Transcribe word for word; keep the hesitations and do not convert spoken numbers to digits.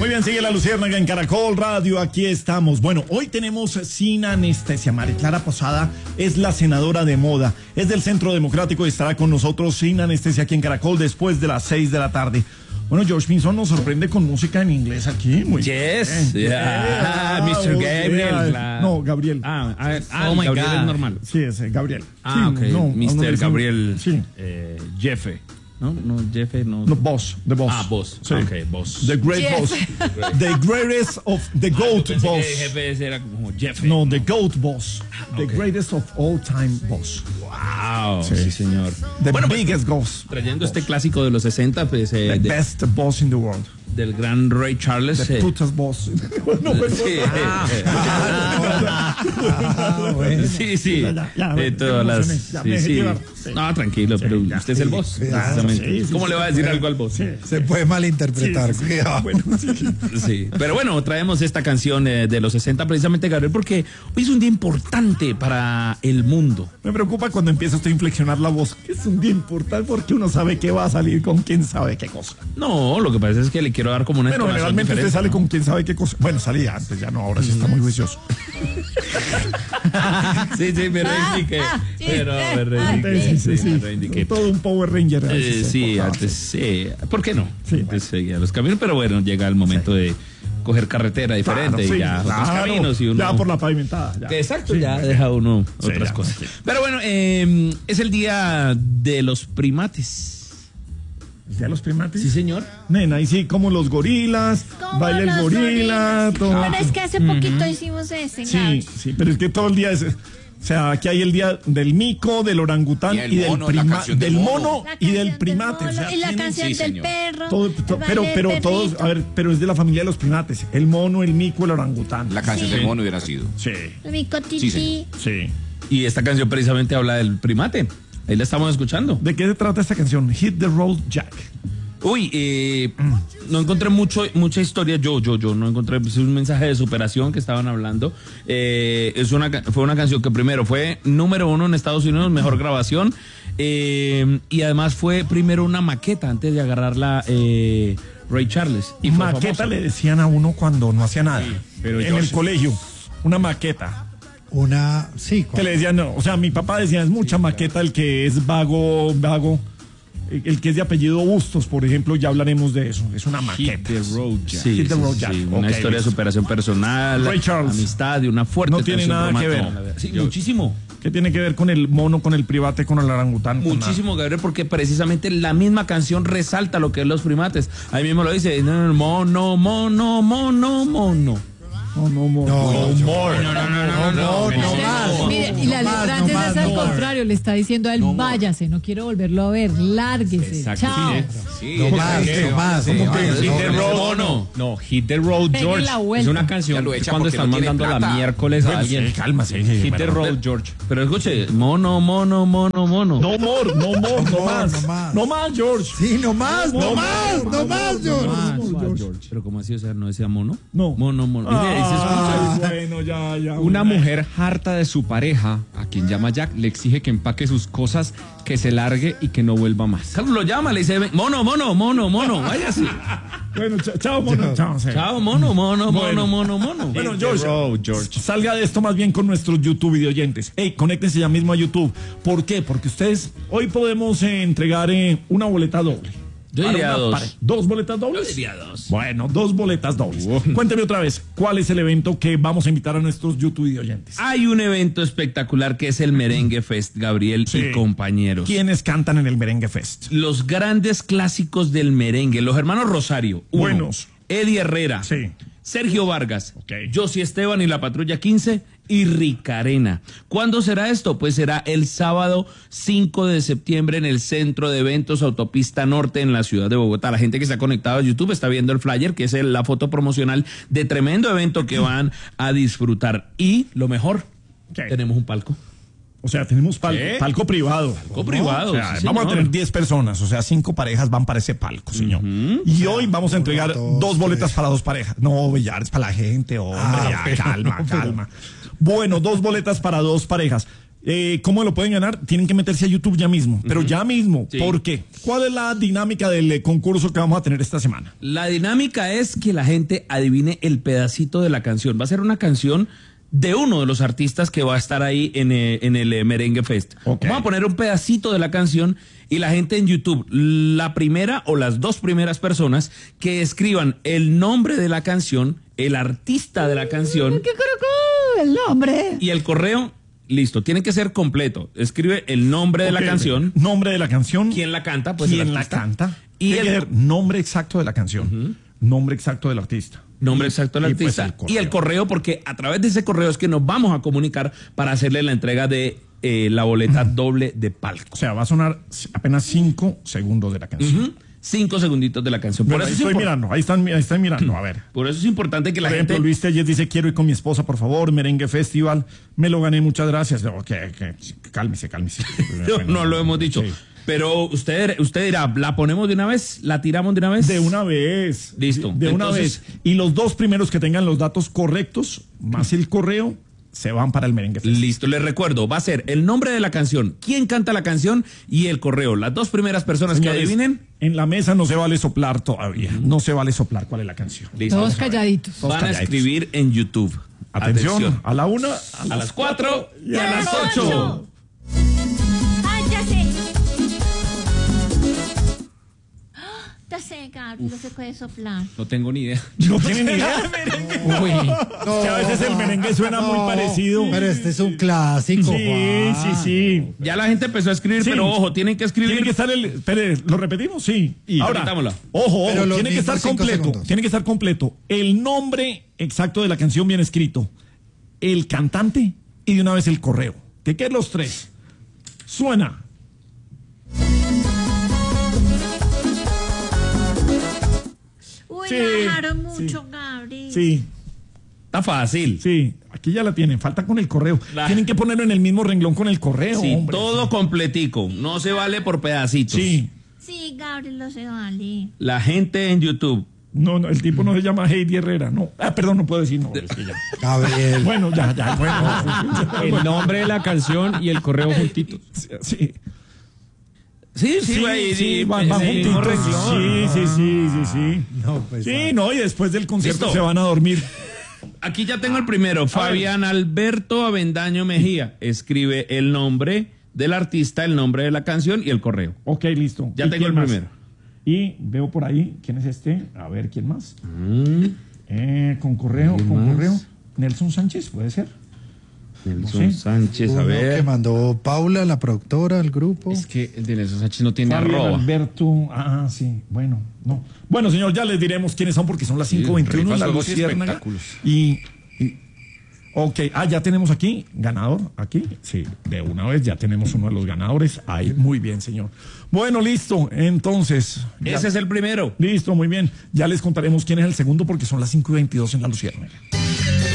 Muy bien, sigue la Luciérnaga en Caracol Radio, aquí estamos. Bueno, hoy tenemos Sin Anestesia. María Clara Posada es la senadora de moda, es del Centro Democrático y estará con nosotros Sin Anestesia aquí en Caracol después de las seis de la tarde. Bueno, George Pinzón nos sorprende con música en inglés aquí. Muy yes, bien. Yeah. Ah, mister Gabriel. La... No, Gabriel. Ah, ah, ah oh my Gabriel God. Es normal. Sí, ese, Gabriel. Ah, sí, ok. No, mister Gabriel. Sí. Eh, Jefe. No, no, Jefe, no. No, boss, the boss. Ah, boss. Sí. Ok, boss. The great Jeff. boss. The greatest of the goat ah, boss. Que jefe era como Jefe. No, the goat boss. The Okay. greatest of all time boss. Wow, Sí. sí, señor. The bueno, pues, biggest boss. trayendo este clásico de los sesenta, pues, eh, The de- best boss in the world. del gran Ray Charles. The eh, putas boss. No, perdón. sí, Ah, bueno. sí, sí. Ya, ya, ya, Eh, me todas las. emocioné, ya, sí, me dejé sí. llevar. Sí. No, tranquilo, pero ya, usted es el sí, boss. claro, Precisamente. sí, sí, ¿Cómo sí, le va a decir algo al boss? Sí, Se puede malinterpretar, sí, sí. cuidado. Bueno, sí. Sí, pero bueno, traemos esta canción eh, de los sesenta precisamente, Gabriel, porque hoy es un día importante para el mundo. Me preocupa cuando empieza usted a inflexionar la voz, que es un día importante porque uno sabe que va a salir con quién sabe qué cosa. No, lo que pasa es que le quiero dar como una Bueno, entonación generalmente usted diferente, sale ¿no? con quién sabe qué cosa. Bueno, salía antes, ya no, ahora sí está muy juicioso. Sí, sí, me reivindiqué. ah, sí, pero eh, me reivindiqué. Sí, sí, sí, me sí. reivindiqué. Todo un Power Ranger. a Eh, veces se sí, portaba antes sí. ¿Por qué no? Sí, Antes seguía los caminos, pero bueno, llega el momento de coger carretera así. diferente Claro, y sí, ya otros claro, caminos y uno. ya por la pavimentada. Ya. Exacto, Sí, ya sí. deja uno Sí, otras ya, cosas. sí. Pero bueno, eh, es el día de los primates. ¿Ya los primates? Sí, señor. Nena, y sí, como los gorilas, Como baila el los gorila, gorilas. todo. Bueno, es que hace poquito hicimos ese. Sí, sí, pero es que todo el día es... O sea, aquí hay el día del mico, del orangután Y el y, del mono, la primate, canción del del mono mono. La y del canción primate. del O sea, mono y la tienen- canción sí, del señor. perro. todo- el to- baile pero, del pero todos, perrito. a ver, pero es de la familia de los primates. El mono, el mico, el orangután. La canción Sí. del mono hubiera sido. Sí, Mi cotiti. Sí, sí. Y esta canción precisamente habla del primate. Ahí la estamos escuchando. ¿De qué se trata esta canción? Hit the Road Jack. Uy, eh, no encontré mucho, mucha historia. Yo, yo, yo no encontré. Es un mensaje de superación que estaban hablando. Eh, es una, ca- fue una canción que primero fue número uno en Estados Unidos, mejor grabación. eh, y además fue primero una maqueta antes de agarrarla eh, Ray Charles. Y fue Maqueta famosa. le decían a uno cuando no hacía nada. pero en yo el sé. colegio. Una maqueta. Una, sí, Que le decían, no, o sea, mi papá decía, es mucha maqueta el que es vago, vago. El el que es de apellido Bustos, por ejemplo, ya hablaremos de eso. Es una Hit maqueta. the Road Jack. Sí, Hit the sí, Road sí, Jack. sí, una Ok, historia de listo. superación personal, Ray Charles. amistad y una fuerte No tiene canción nada que romántica. ver. Sí, muchísimo. ¿Qué tiene que ver con el mono, con el private, con el orangután? Con Muchísimo, Gabriel, porque precisamente la misma canción resalta lo que es los primates. Ahí mismo lo dice, no, no, mono, mono, mono, mono. nada. No, no, mo- No, no, yo- more. No, no, no, no, no, no, no más. Mire, y la No más, letra no antes más, es al no more. contrario, le está diciendo a él, váyase, no quiero volverlo a ver, lárguese, Exacto. chao. Sí, no ella- más, ella- no más. sí, ¿Cómo sí, que? sí, No, Hit the no, Road, Mono. No, Hit the Road Pegue George. la vuelta. Es una canción Ya lo echa cuando porque están no tiene mandando plata. la miércoles a Bueno, alguien. sí, cálmase, sí, Hit the bueno. Road George. Pero escuche, mono, mono, mono, mono. No more, no more, no more, más. no más. No más, George. Sí, no más, no más, no más, George. Pero como así, o sea, ¿no decía mono? No. Mono, mono. Mire, ahí se escucha. Ay, bueno, ya, ya. Una bueno. mujer harta de su pareja, a quien llama Jack, le exige que empaque sus cosas, que se largue y que no vuelva más. Carlos lo llama, le dice, ven, mono, mono, mono, mono, váyase. Bueno, ch- chao, mono. Chao, sí. Chao, mono, mono, Bueno. mono, mono, mono. Bueno, Hit the George, road, George. salga de esto más bien con nuestros YouTube videoyentes. Hey, conéctense ya mismo a YouTube. ¿Por qué? Porque ustedes hoy podemos eh, entregar eh, una boleta doble. Yo Para diría una dos. pare- ¿Dos boletas dobles? Yo diría dos. Bueno, dos boletas dobles. Cuénteme otra vez, ¿cuál es el evento que vamos a invitar a nuestros YouTube videoyentes? Hay un evento espectacular que es el Merengue Fest, Gabriel Sí. y compañeros. ¿Quiénes cantan en el Merengue Fest? Los grandes clásicos del merengue, los hermanos Rosario. uno. Buenos. Eddie Herrera. Sí. Sergio Vargas. Ok. Josie Esteban y la Patrulla quince y Ricarena. ¿Cuándo será esto? Pues será el sábado cinco de septiembre en el Centro de Eventos Autopista Norte en la ciudad de Bogotá. La gente que está conectada a YouTube está viendo el flyer, que es el- la foto promocional de tremendo evento que van a disfrutar. Y lo mejor, ¿Qué? tenemos un palco. O sea, tenemos pal- ¿Qué? palco privado. Palco privado, O sea, sí, vamos a señor. tener diez personas, o sea, cinco parejas van para ese palco, señor. Y hoy vamos a entregar dos, dos boletas tres. para dos parejas. No, ya es para la gente, hombre, Ah, ya, pero calma, no, pero- calma. Bueno, dos boletas para dos parejas. Eh, ¿Cómo lo pueden ganar? Tienen que meterse a YouTube ya mismo, pero uh-huh. ya mismo. Sí. ¿Por qué? ¿Cuál es la dinámica del eh, concurso que vamos a tener esta semana? La dinámica es que la gente adivine el pedacito de la canción. Va a ser una canción de uno de los artistas que va a estar ahí en, eh, en el eh, Merengue Fest. Okay. Vamos a poner un pedacito de la canción y la gente en YouTube, la primera o las dos primeras personas que escriban el nombre de la canción, el artista de la canción. ¡Qué caracol! El nombre. Y el correo. Listo, tiene que ser completo. Escribe el nombre okay, de la canción. Nombre de la canción. ¿Quién la canta? Pues ¿Quién la canta? Y el el nombre exacto de la canción. Uh-huh. Nombre exacto del artista. Nombre exacto del y artista. Pues el y el correo, porque a través de ese correo es que nos vamos a comunicar para hacerle la entrega de eh, la boleta uh-huh. doble de palco. O sea, va a sonar apenas cinco segundos de la canción. Uh-huh. Cinco segunditos de la canción. Por bueno, eso ahí estoy mirando, ahí están, ahí están mirando, a ver. Por eso es importante que la por ejemplo, gente... Luis Telles dice, quiero ir con mi esposa, por favor, Merengue Festival, me lo gané, muchas gracias. No, que, que, cálmese, cálmese. no, bueno, no lo hemos dicho. Sí. Pero usted, usted dirá, ¿la ponemos de una vez? ¿La tiramos de una vez? De una vez. Listo. De, de una Entonces, vez. Y los dos primeros que tengan los datos correctos, más el correo, se van para el Merengue Festival. Listo, les recuerdo, va a ser el nombre de la canción, quién canta la canción y el correo. Las dos primeras personas Señores, que adivinen. En la mesa no se vale soplar todavía. No se vale soplar cuál es la canción. Listo. Todos calladitos. Van Todos a escribir en YouTube. Atención, Atención. a la una, a, a las, las cuatro y a, a las ocho. ocho. ¡Ay, ya sé! Ya sé, Gabriel, no se puede soplar. No tengo ni idea. No tiene ni idea. Uy, no, que a veces el merengue suena no, muy parecido. Pero este es un clásico. Sí, Juan. sí, sí. Ya la gente empezó a escribir, sí. pero ojo, tienen que escribir. Tiene que estar el. Espere, ¿lo repetimos? Sí. Y ahora, repetámosla. Ojo, ojo, tiene que estar completo. Segundos. Tiene que estar completo. El nombre exacto de la canción bien escrito. El cantante y de una vez el correo. ¿De qué los tres? Suena. Uy, sí, me bajaron mucho, sí. Gabriel. Sí. Está fácil. Sí, aquí ya la tienen. Falta con el correo. La... Tienen que ponerlo en el mismo renglón con el correo. Sí, hombre. todo completico. No se vale por pedacitos. Sí. Sí, Gabriel, no se vale. La gente en YouTube. No, no, el tipo no se llama Heidi Herrera, no. Ah, perdón, no puedo decir no. Es que ya. Gabriel. Bueno, ya, ya, bueno. El nombre de la canción y el correo juntitos. Sí. Sí, sí, sí, güey. Sí, sí, van, van juntitos. Sí, sí, sí, sí, sí. No, pues. Sí, va. no, y después del concierto ¿Listo? Se van a dormir. Aquí ya tengo el primero. Fabián Alberto Avendaño Mejía. Escribe el nombre del artista, el nombre de la canción y el correo. Ok, listo. Ya tengo el más? primero. Y veo por ahí, ¿quién es este? A ver, ¿quién más? Mm. Eh, con correo, con más? correo. Nelson Sánchez, ¿puede ser? Nelson no sé. Sánchez, a Uno ver. que mandó Paula, la productora, el grupo. Es que el de Nelson Sánchez no tiene Fabián arroba. Alberto, ah, sí, bueno, no. Bueno, señor, ya les diremos quiénes son porque son las cinco veintiuno en la Luciérnaga. Y, y, ok, ah, ya tenemos aquí, ganador, aquí, sí, de una vez ya tenemos uno de los ganadores. Ahí, muy bien, señor. Bueno, listo, entonces. Ese ya, es el primero. Listo, muy bien. Ya les contaremos quién es el segundo porque son las cinco y veintidós en la Luciérnaga.